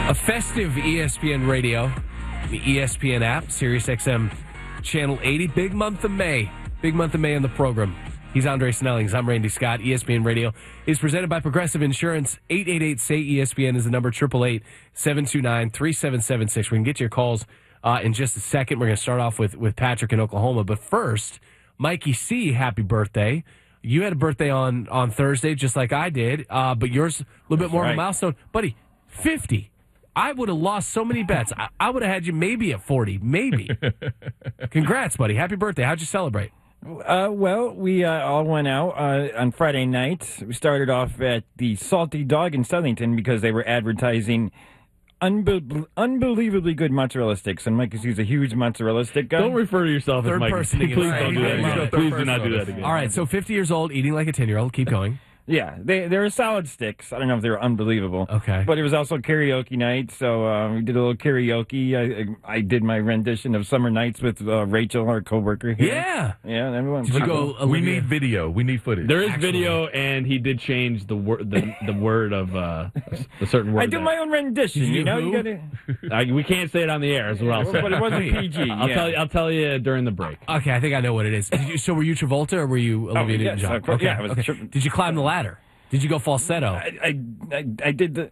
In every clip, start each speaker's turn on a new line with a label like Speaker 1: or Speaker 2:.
Speaker 1: A festive ESPN radio, the ESPN app, Sirius XM Channel 80. Big month of May. Big month of May on the program. He's Andre Snellings. I'm Randy Scott. ESPN Radio is presented by Progressive Insurance. 888-SAY-ESPN is the number, 888-729-3776. We can get to your calls in just a second. We're going to start off with Patrick in Oklahoma. But first, Mikey C., happy birthday. You had a birthday on Thursday, just like I did, but yours a little bit more of a milestone. Buddy, 50. I would have lost so many bets. I would have had you maybe at 40, maybe. Congrats, buddy. Happy birthday. How'd you celebrate?
Speaker 2: Well, we all went out on Friday night. We started off at the Salty Dog in Southington because they were advertising unbelievably good mozzarella sticks. And Mike is a huge mozzarella stick guy.
Speaker 3: Don't refer to yourself as Mike. Please don't do that again. Please do not do that again.
Speaker 1: All right, so 50 years old, eating like a 10-year-old. Keep going.
Speaker 2: Yeah, they were solid sticks. I don't know if they were unbelievable.
Speaker 1: Okay.
Speaker 2: But it was also karaoke night, so we did a little karaoke. I did my rendition of Summer Nights with Rachel, our coworker here.
Speaker 1: Yeah.
Speaker 2: Yeah, everyone.
Speaker 1: Did you go,
Speaker 4: we need video. We need footage.
Speaker 3: There is video, and he did change the word of a certain word.
Speaker 2: I do my own rendition. You gotta.
Speaker 3: We can't say it on the air, is what I'll say.
Speaker 2: But it wasn't PG.
Speaker 3: I'll tell you during the break.
Speaker 1: Okay, I think I know what it is. So were you Travolta or were you Olivia Newton-John?
Speaker 2: Of course.
Speaker 1: Okay.
Speaker 2: Yeah, I was
Speaker 1: Did you climb the ladder? Did you go falsetto?
Speaker 2: I did the.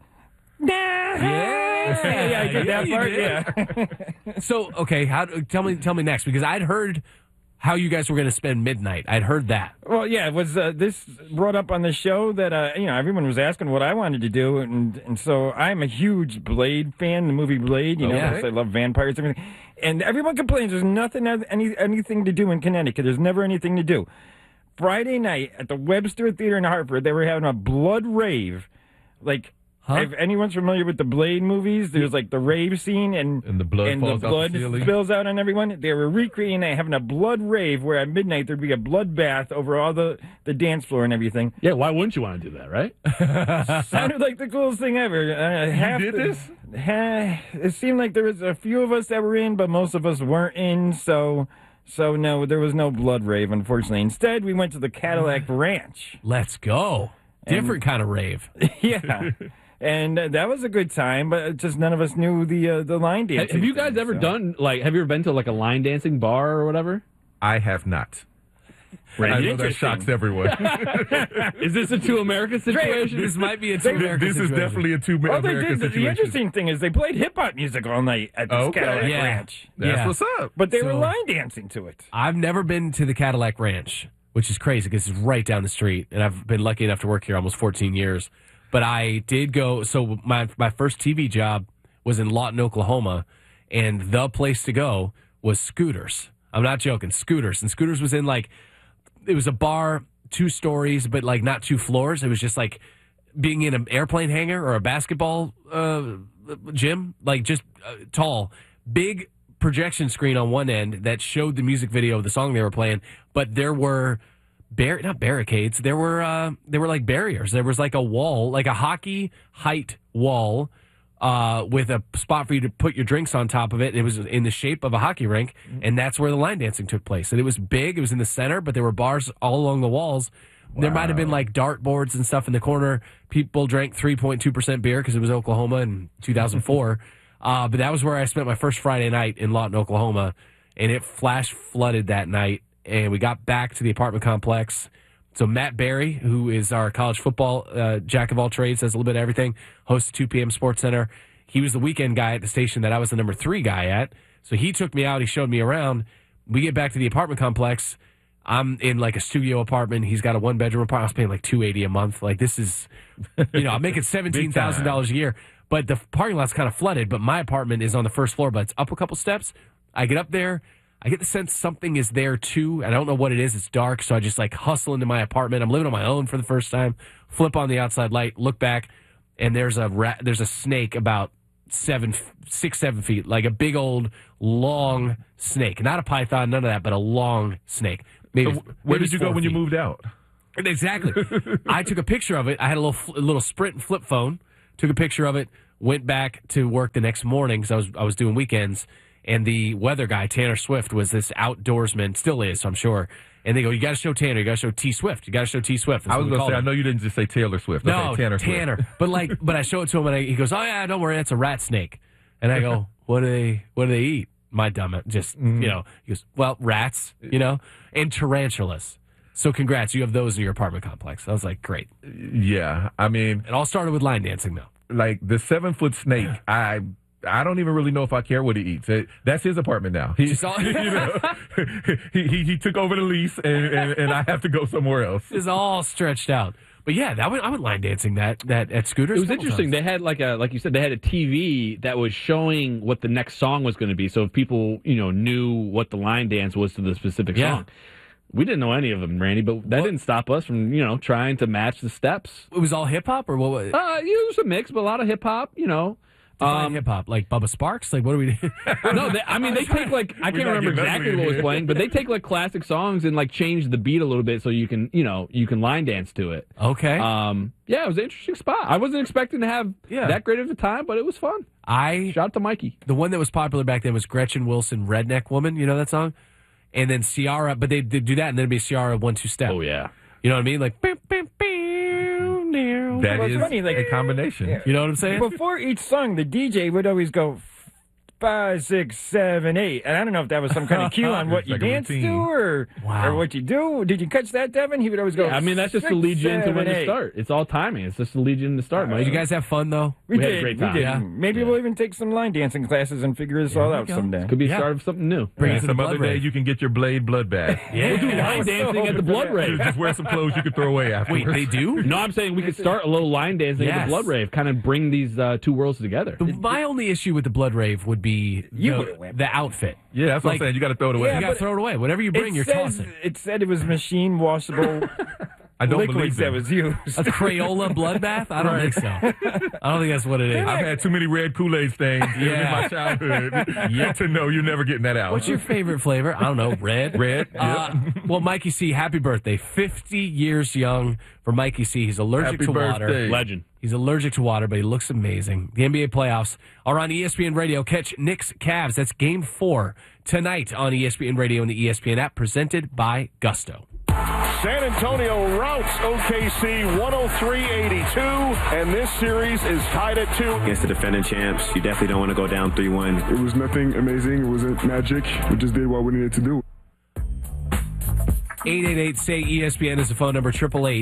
Speaker 2: Yeah, I did that part. Yeah.
Speaker 1: So okay, tell me next, because I'd heard how you guys were going to spend midnight. I'd heard that.
Speaker 2: Well, yeah, it was this brought up on the show that everyone was asking what I wanted to do, and so I'm a huge Blade fan, the movie Blade. I love vampires and everything. And everyone complains there's anything to do in Connecticut. There's never anything to do. Friday night at the Webster Theater in Hartford, they were having a blood rave. Like, if anyone's familiar with the Blade movies, there's like the rave scene and
Speaker 4: the blood
Speaker 2: spills out on everyone. They were recreating it, having a blood rave where at midnight there'd be a bloodbath over all the dance floor and everything.
Speaker 3: Yeah, why wouldn't you want to do that, right?
Speaker 2: Sounded like the coolest thing ever.
Speaker 4: You did this?
Speaker 2: It seemed like there was a few of us that were in, but most of us weren't in, so no, there was no blood rave, unfortunately. Instead, we went to the Cadillac Ranch.
Speaker 1: Let's go. Different kind of rave.
Speaker 2: Yeah. And that was a good time, but just none of us knew the line dancing.
Speaker 3: Have you guys ever done, have you ever been to like a line dancing bar or whatever?
Speaker 4: I have not.
Speaker 3: Randy,
Speaker 4: I know that shocks everyone.
Speaker 3: Is this a Two America situation?
Speaker 1: This might be a Two America situation.
Speaker 4: This is definitely a Two America situation.
Speaker 2: The interesting thing is they played hip-hop music all night at this Cadillac Ranch.
Speaker 4: That's what's up.
Speaker 2: But they were line dancing to it.
Speaker 1: I've never been to the Cadillac Ranch, which is crazy because it's right down the street, and I've been lucky enough to work here almost 14 years. But I did go, so my first TV job was in Lawton, Oklahoma, and the place to go was Scooters. I'm not joking, Scooters. And Scooters was in it was a bar, 2 stories, but not 2 floors. It was just like being in an airplane hangar or a basketball gym, just tall. Big projection screen on one end that showed the music video of the song they were playing, but there were not barricades. There were like barriers. There was like a wall, like a hockey height wall, with a spot for you to put your drinks on top of it. And it was in the shape of a hockey rink, and that's where the line dancing took place. And it was big. It was in the center, but there were bars all along the walls. Wow. There might have been dart boards and stuff in the corner. People drank 3.2% beer because it was Oklahoma in 2004. But that was where I spent my first Friday night in Lawton, Oklahoma, and it flash flooded that night. And we got back to the apartment complex. So Matt Barry, who is our college football jack of all trades, does a little bit of everything, hosts 2 p.m. Sports Center. He was the weekend guy at the station that I was the number 3 guy at. So he took me out. He showed me around. We get back to the apartment complex. I'm in a studio apartment. He's got a 1-bedroom apartment. I was paying $280 a month. This is, I'm making $17,000 a year. But the parking lot's kind of flooded. But my apartment is on the first floor, but it's up a couple steps. I get up there. I get the sense something is there, too. I don't know what it is. It's dark, so I just, hustle into my apartment. I'm living on my own for the first time. Flip on the outside light, look back, and there's a snake about 7 feet, like a big old, long snake. Not a python, none of that, but a long snake.
Speaker 4: Where did you go when you moved out?
Speaker 1: Exactly. I took a picture of it. I had a little Sprint flip phone, took a picture of it, went back to work the next morning because I was doing weekends. And the weather guy, Tanner Swift, was this outdoorsman, still is, I'm sure. And they go, you got to show Tanner. You got to show T Swift. You got to show T Swift.
Speaker 4: I was going to say, I know you didn't just say Taylor Swift.
Speaker 1: No,
Speaker 4: okay, Tanner Swift.
Speaker 1: But I show it to him, and he goes, oh, yeah, don't worry. That's a rat snake. And I go, what do they eat? My dumb, just, he goes, well, rats, and tarantulas. So congrats, you have those in your apartment complex. I was like, great.
Speaker 4: Yeah, I mean.
Speaker 1: It all started with line dancing, though.
Speaker 4: Like the 7-foot snake, I don't even really know if I care what he eats. That's his apartment now. He took over the lease, and I have to go somewhere else.
Speaker 1: It's all stretched out. But yeah, I went line dancing that at Scooters.
Speaker 3: It was interesting. They had like you said, they had a TV that was showing what the next song was going to be. So if people knew what the line dance was to the specific song. We didn't know any of them, Randy, but that didn't stop us from trying to match the steps.
Speaker 1: It was all hip hop, or what was it?
Speaker 3: It was a mix, but a lot of hip hop.
Speaker 1: Hip hop, like Bubba Sparks. Like, what do we do?
Speaker 3: No, they take I can't remember exactly what was playing, but they take like classic songs and like change the beat a little bit so you can line dance to it.
Speaker 1: Okay.
Speaker 3: It was an interesting spot. I wasn't expecting to have that great of a time, but it was fun. Shout out to Mikey.
Speaker 1: The one that was popular back then was Gretchen Wilson, "Redneck Woman." You know that song? And then Ciara, but they do that, and then it'd be Ciara 1-2 step.
Speaker 3: Oh yeah.
Speaker 1: You know what I mean? Like,
Speaker 4: that is funny, like, a combination.
Speaker 1: Yeah. You know what I'm saying?
Speaker 2: Before each song, the DJ would always go 5, 6, 7, 8, and I don't know if that was some kind of cue on what you dance to or what you do. Did you catch that, Devin? He would always go.
Speaker 3: Yeah, I mean, that's just to lead you into when to start. It's all timing. It's just to lead you in to start.
Speaker 1: Did you guys have fun though?
Speaker 2: We
Speaker 3: had a great time.
Speaker 2: Yeah. Maybe we'll even take some line dancing classes and figure this all out someday.
Speaker 3: Could be a start of something new.
Speaker 4: Bring it some other day. You can get your Blade blood bath.
Speaker 3: We'll do line dancing at the blood rave.
Speaker 4: Just wear some clothes you can throw away afterwards.
Speaker 1: Wait, they do?
Speaker 3: No, I'm saying we could start a little line dancing at the blood rave. Kind of bring these two worlds together.
Speaker 1: My only issue with the blood rave would be the outfit.
Speaker 4: Yeah, that's what I'm saying. You got to throw it away.
Speaker 1: You got to throw it away. Whatever you bring, you're tossing.
Speaker 2: It said it was machine washable.
Speaker 4: I don't
Speaker 2: liquids
Speaker 4: believe
Speaker 2: that was used.
Speaker 1: A Crayola bloodbath? I don't think so. I don't think that's what it is.
Speaker 4: I've had too many red Kool-Aid stains in my childhood to know you're never getting that out.
Speaker 1: What's your favorite flavor? I don't know. Red?
Speaker 4: Red.
Speaker 1: Well, Mikey C., happy birthday. 50 years young for Mikey C. He's allergic to water.
Speaker 3: Legend.
Speaker 1: He's allergic to water, but he looks amazing. The NBA playoffs are on ESPN Radio. Catch Knicks Cavs. That's Game 4 tonight on ESPN Radio and the ESPN app, presented by Gusto.
Speaker 5: San Antonio routs OKC 103-82, and this series is tied at 2.
Speaker 6: Against the defending champs, you definitely don't want to go down 3-1.
Speaker 7: It was nothing amazing. It wasn't magic. We just did what we needed to do.
Speaker 1: 888-SAY-ESPN is the phone number,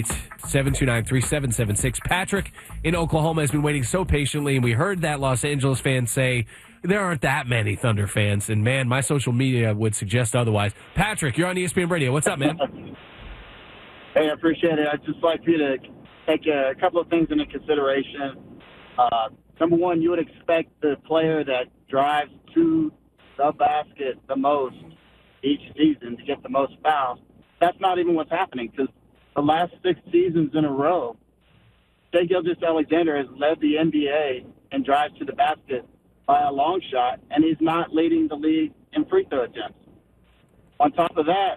Speaker 1: 888-729-3776. Patrick in Oklahoma has been waiting so patiently, and we heard that Los Angeles fans say there aren't that many Thunder fans, and man, my social media would suggest otherwise. Patrick, you're on ESPN Radio. What's up, man?
Speaker 8: Hey, I appreciate it. I'd just like you to take a couple of things into consideration. Number one, you would expect the player that drives to the basket the most each season to get the most fouls. That's not even what's happening, because the last 6 seasons in a row, Shai Gilgeous-Alexander has led the NBA in drives to the basket by a long shot, and he's not leading the league in free throw attempts. On top of that,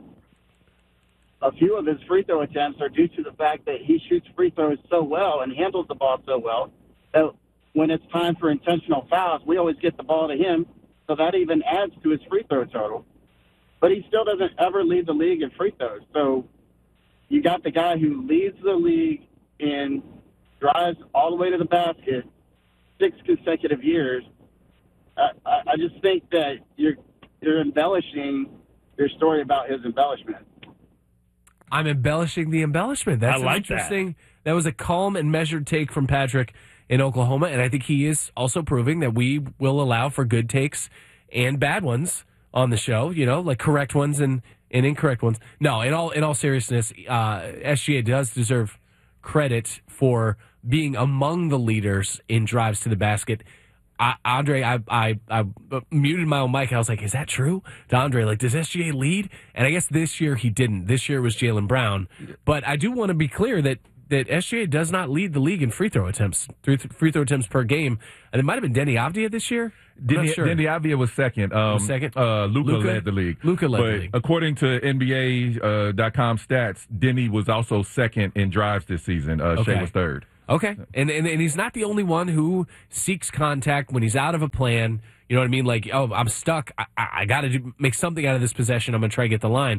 Speaker 8: a few of his free throw attempts are due to the fact that he shoots free throws so well and handles the ball so well that when it's time for intentional fouls, we always get the ball to him, so that even adds to his free throw total. But he still doesn't ever lead the league in free throws. So you got the guy who leads the league in drives all the way to the basket 6 consecutive years. I just think that you're embellishing your story about his embellishment.
Speaker 1: I'm embellishing the embellishment. That's interesting. That was a calm and measured take from Patrick in Oklahoma, and I think he is also proving that we will allow for good takes and bad ones on the show, like correct ones and incorrect ones. No, in all seriousness, SGA does deserve credit for being among the leaders in drives to the basket. Andre, I muted my own mic. I was like, is that true? To Andre, like, does SGA lead? And I guess this year he didn't. This year it was Jaylen Brown. But I do want to be clear that SGA does not lead the league in free throw attempts per game. And it might have been Denny Avdia this year.
Speaker 4: Denny Avdia was second. Luka led the league.
Speaker 1: Luka led the league.
Speaker 4: According to NBA.com stats, Denny was also second in drives this season. Shai was third.
Speaker 1: Okay, and he's not the only one who seeks contact when he's out of a plan. You know what I mean? Like, oh, I'm stuck. I got to make something out of this possession. I'm going to try to get the line.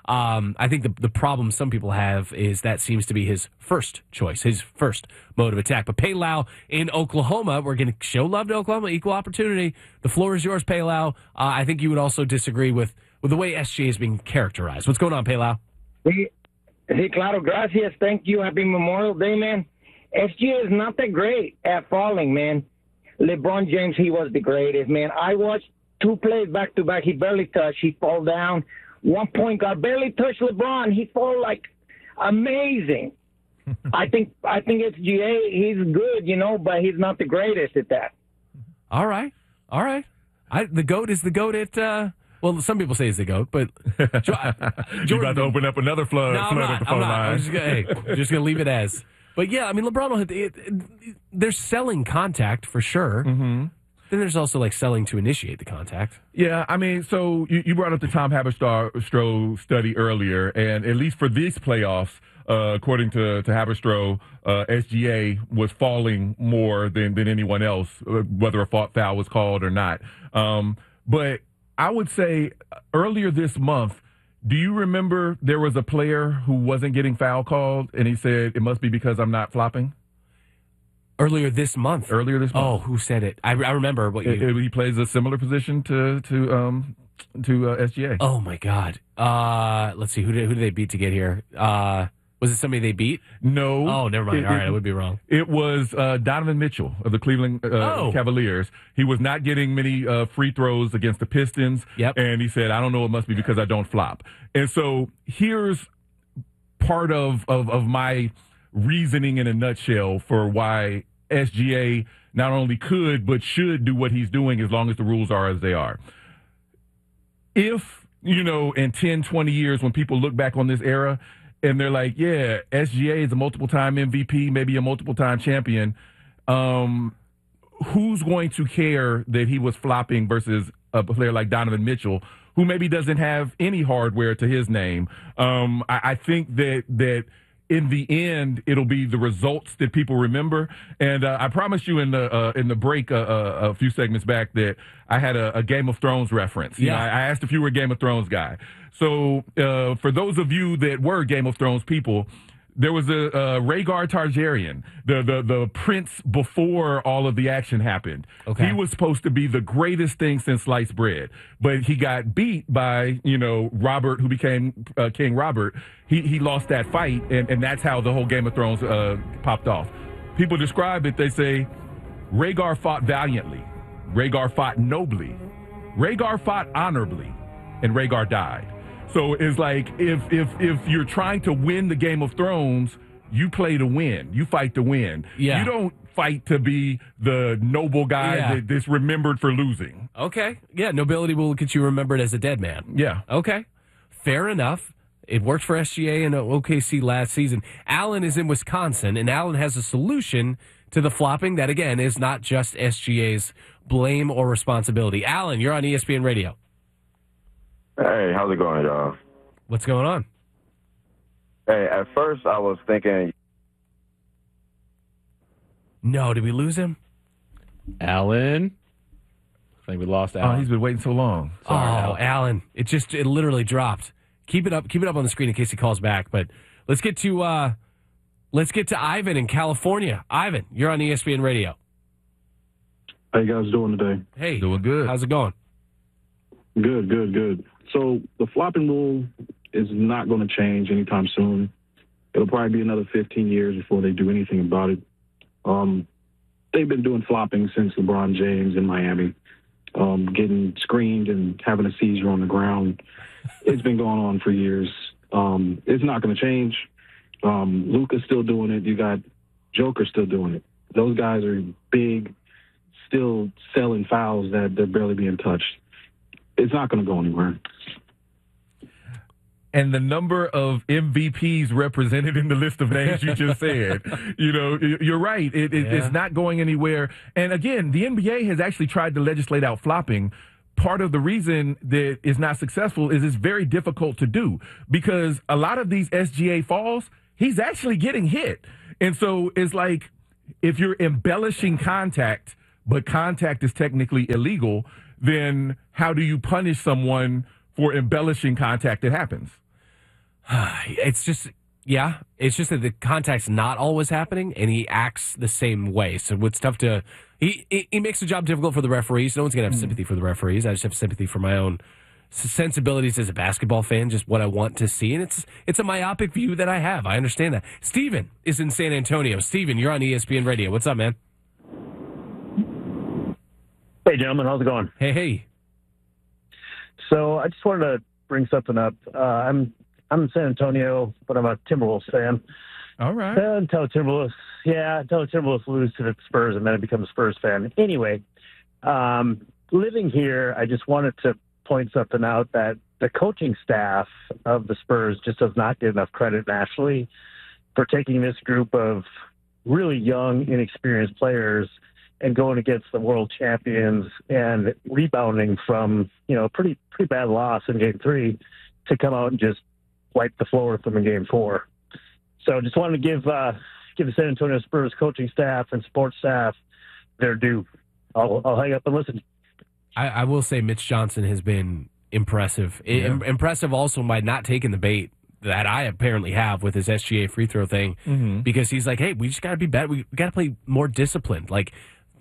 Speaker 1: I think the problem some people have is that seems to be his first choice, his first mode of attack. But Palau in Oklahoma, we're going to show love to Oklahoma, equal opportunity. The floor is yours, Palau. I think you would also disagree with the way SGA is being characterized. What's going on, Palau?
Speaker 9: Hey, claro, gracias. Thank you. Happy Memorial Day, man. SGA is not that great at falling, man. LeBron James, he was the greatest, man. I watched 2 plays back-to-back. He barely touched. He fall down. 1 point guard barely touched LeBron. He fall like amazing. I think SGA, he's good, but he's not the greatest at that.
Speaker 1: All right. The GOAT is the GOAT at... well, some people say he's the GOAT, but...
Speaker 4: You're about to open up another flood of the phone line.
Speaker 1: I'm just going to leave it as... But, yeah, I mean, LeBron will hit... They're selling contact, for sure. Mm-hmm. Then there's also, selling to initiate the contact.
Speaker 4: Yeah, I mean, so you brought up the Tom Haberstroh study earlier, and at least for these playoffs, according to Haberstroh, SGA was falling more than anyone else, whether a foul was called or not. But I would say earlier this month, do you remember there was a player who wasn't getting foul called, and he said, it must be because I'm not flopping?
Speaker 1: Earlier this month.
Speaker 4: Oh,
Speaker 1: who said it? I remember what
Speaker 4: he plays a similar position to SGA.
Speaker 1: Oh my God. Let's see. Who did they beat to get here? Was it somebody they beat?
Speaker 4: No.
Speaker 1: Oh, never mind. All right, I would be wrong.
Speaker 4: It was Donovan Mitchell of the Cleveland Cavaliers. He was not getting many free throws against the Pistons.
Speaker 1: Yep.
Speaker 4: And he said, I don't know, it must be because I don't flop. And so here's part of my reasoning in a nutshell for why SGA not only could but should do what he's doing as long as the rules are as they are. If, in 10, 20 years when people look back on this era and they're like, yeah, SGA is a multiple-time MVP, maybe a multiple-time champion, who's going to care that he was flopping versus a player like Donovan Mitchell, who maybe doesn't have any hardware to his name? I think that in the end, it'll be the results that people remember. And I promised you in the break a few segments back that I had a Game of Thrones reference.
Speaker 1: Yeah.
Speaker 4: I asked if you were a Game of Thrones guy. So for those of you that were Game of Thrones people, there was a Rhaegar Targaryen, the prince before all of the action happened.
Speaker 1: Okay.
Speaker 4: He was supposed to be the greatest thing since sliced bread, but he got beat by Robert, who became King Robert. He lost that fight, and that's how the whole Game of Thrones popped off. People describe it. They say Rhaegar fought valiantly, Rhaegar fought nobly, Rhaegar fought honorably, and Rhaegar died. So it's like if you're trying to win the Game of Thrones, you play to win. You fight to win.
Speaker 1: Yeah.
Speaker 4: You don't fight to be the noble guy that's remembered for losing.
Speaker 1: Okay. Yeah, nobility will get you remembered as a dead man.
Speaker 4: Yeah.
Speaker 1: Okay. Fair enough. It worked for SGA and OKC last season. Allen is in Wisconsin, and Allen has a solution to the flopping that, again, is not just SGA's blame or responsibility. Allen, you're on ESPN Radio.
Speaker 10: Hey, how's it going, y'all?
Speaker 1: What's going on?
Speaker 10: Hey, at first I was thinking...
Speaker 1: No, did we lose him?
Speaker 3: Alan? I think we lost Alan.
Speaker 4: Oh, he's been waiting so long.
Speaker 1: Sorry, Alan. It literally dropped. Keep it up on the screen in case he calls back. But let's get to Ivan in California. Ivan, you're on ESPN Radio.
Speaker 11: How you guys doing today?
Speaker 1: Hey.
Speaker 4: Doing good.
Speaker 1: How's it going?
Speaker 11: Good. So the flopping rule is not going to change anytime soon. It'll probably be another 15 years before they do anything about it. They've been doing flopping since LeBron James in Miami, getting screened and having a seizure on the ground. It's been going on for years. It's not going to change. Luka's still doing it. You got Joker still doing it. Those guys are big, still selling fouls that they're barely being touched. It's not going to go anywhere.
Speaker 4: And the number of MVPs represented in the list of names you just said, you're right. It's not going anywhere. And again, the NBA has actually tried to legislate out flopping. Part of the reason that it's not successful is it's very difficult to do because a lot of these SGA falls, he's actually getting hit. And so it's like if you're embellishing contact, but contact is technically illegal, then how do you punish someone for embellishing contact that happens?
Speaker 1: It's just that the contact's not always happening, and he acts the same way. So it's tough to. He makes the job difficult for the referees. No one's gonna have sympathy for the referees. I just have sympathy for my own sensibilities as a basketball fan, just what I want to see, and it's a myopic view that I have. I understand that. Steven is in San Antonio. Steven, you're on ESPN Radio. What's up, man?
Speaker 12: Hey, gentlemen, how's it going?
Speaker 1: Hey.
Speaker 12: So I just wanted to bring something up. I'm in San Antonio, but I'm a Timberwolves fan.
Speaker 4: All right.
Speaker 12: Until Timberwolves lose to the Spurs, and then I become a Spurs fan. Anyway, living here, I just wanted to point something out that the coaching staff of the Spurs just does not get enough credit nationally for taking this group of really young, inexperienced players and going against the world champions and rebounding from, a pretty bad loss in Game 3 to come out and just wipe the floor with them in Game 4. So just wanted to give the San Antonio Spurs coaching staff and sports staff their due. I'll hang up and listen.
Speaker 1: I will say Mitch Johnson has been impressive.
Speaker 4: Yeah.
Speaker 1: Impressive also by not taking the bait that I apparently have with his SGA free throw thing, because he's like, hey, we just got to be better. We got to play more disciplined. Like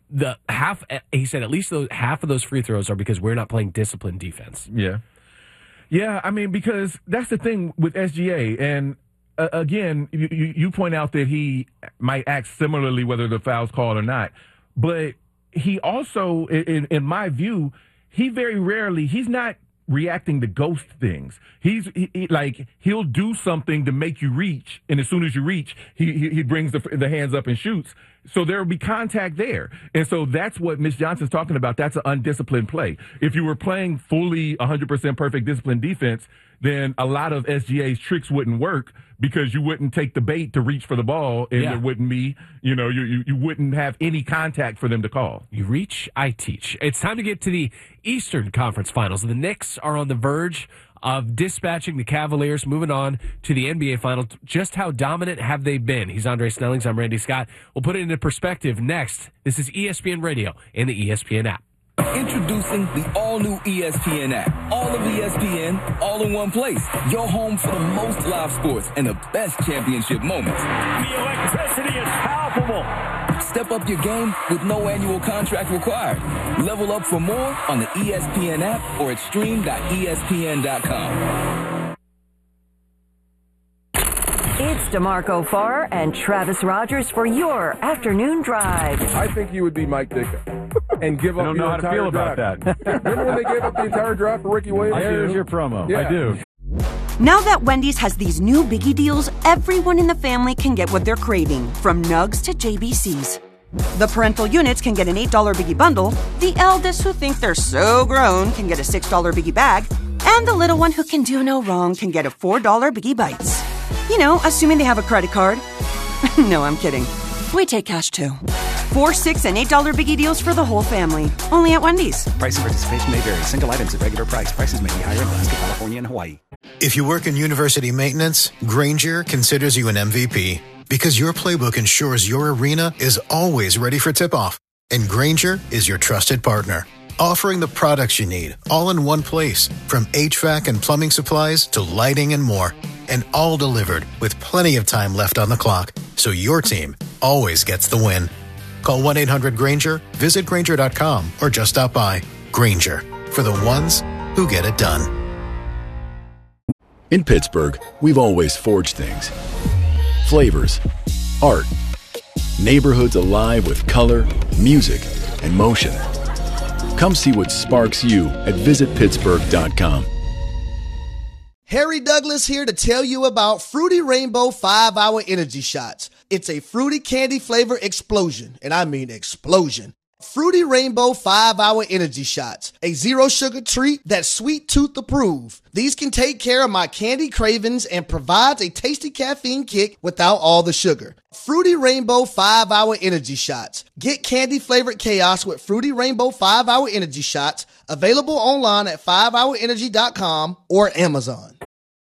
Speaker 1: he said, at least half of those free throws are because we're not playing disciplined defense.
Speaker 4: Yeah. Yeah, I mean, because that's the thing with SGA. And again, you point out that he might act similarly whether the foul's called or not. But he also, in my view, he's not reacting to ghost things. He'll do something to make you reach, and as soon as you reach, he brings the hands up and shoots. So there will be contact there. And so that's what Mitch Johnson's talking about. That's an undisciplined play. If you were playing fully 100% perfect disciplined defense, then a lot of SGA's tricks wouldn't work because you wouldn't take the bait to reach for the ball, and there wouldn't be, you wouldn't have any contact for them to call.
Speaker 1: You reach, I teach. It's time to get to the Eastern Conference Finals. The Knicks are on the verge of dispatching the Cavaliers, moving on to the NBA Finals. Just how dominant have they been? He's Andre Snellings. I'm Randy Scott. We'll put it into perspective next. This is ESPN Radio and the ESPN app.
Speaker 13: Introducing the all-new ESPN app. All of ESPN, all in one place. Your home for the most live sports and the best championship moments.
Speaker 5: The electricity is palpable.
Speaker 13: Step up your game with no annual contract required. Level up for more on the ESPN app or at stream.espn.com.
Speaker 14: It's DeMarco Farr and Travis Rogers for your afternoon drive.
Speaker 15: I think you would be Mike Ditka and give up the entire draft. I don't know how to feel about that. Remember when they gave up the entire draft for Ricky Williams?
Speaker 2: Here's your promo.
Speaker 15: Yeah.
Speaker 2: I do.
Speaker 16: Now that Wendy's has these new Biggie deals, everyone in the family can get what they're craving, from nugs to JBCs. The parental units can get an $8 Biggie bundle, the eldest who think they're so grown can get a $6 Biggie bag, and the little one who can do no wrong can get a $4 Biggie Bites. Assuming they have a credit card. No, I'm kidding. We take cash too. $4, $6, and $8 Biggie deals for the whole family. Only at Wendy's.
Speaker 17: Price and participation may vary. Single items at regular price. Prices may be higher in Alaska, California, and Hawaii.
Speaker 18: If you work in university maintenance, Grainger considers you an MVP because your playbook ensures your arena is always ready for tip-off. And Grainger is your trusted partner, offering the products you need all in one place, from HVAC and plumbing supplies to lighting and more. And all delivered with plenty of time left on the clock, so your team always gets the win. Call 1-800-GRAINGER, visit Grainger.com, or just stop by. Grainger, for the ones who get it done.
Speaker 19: In Pittsburgh, we've always forged things. Flavors, art, neighborhoods alive with color, music, and motion. Come see what sparks you at visitpittsburgh.com.
Speaker 20: Harry Douglas here to tell you about Fruity Rainbow 5-Hour Energy Shots. It's a fruity candy flavor explosion, and I mean explosion. Fruity Rainbow 5-Hour Energy Shots, a zero-sugar treat that's sweet tooth approved. These can take care of my candy cravings and provides a tasty caffeine kick without all the sugar. Fruity Rainbow 5-Hour Energy Shots. Get candy-flavored chaos with Fruity Rainbow 5-Hour Energy Shots, available online at 5hourenergy.com or Amazon.